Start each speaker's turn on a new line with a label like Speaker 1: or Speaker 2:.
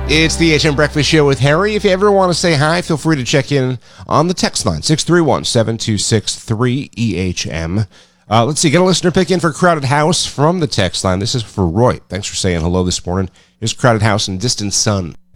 Speaker 1: It's the HM Breakfast Show with Harry. If you ever want to say hi, feel free to check in on the text line, 631-726-3EHM. Let's see, get a listener pick in for Crowded House from the text line. This is for Roy. Thanks for saying hello this morning. Here's Crowded House and Distant Sun.